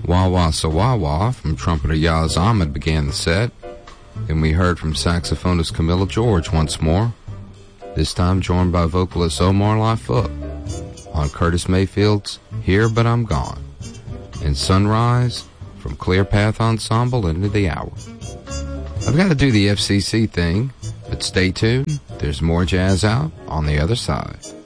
Wah Wah So Wah Wah from trumpeter Yaz Ahmed began the set, and we heard from saxophonist Camilla George once more, this time joined by vocalist Omar Lafuk on Curtis Mayfield's Here But I'm Gone, and Sunrise from Clear Path Ensemble into the hour. I've got to do the FCC thing, but stay tuned, there's more jazz out on the other side.